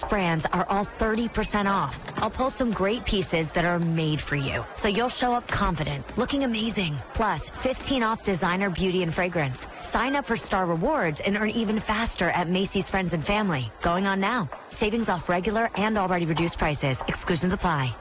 brands are all 30% off. I'll pull some great pieces that are made for you, so you'll show up confident, looking amazing. Plus, 15 off designer beauty and fragrance. Sign up for Star Rewards and earn even faster at Macy's Friends and Family. Going on now. Savings off regular and already reduced prices. Exclusions apply.